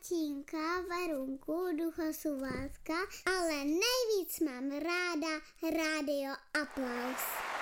tatínka, Verunku, Duchosu Válka, ale nejvíc mám ráda Rádio Aplaus.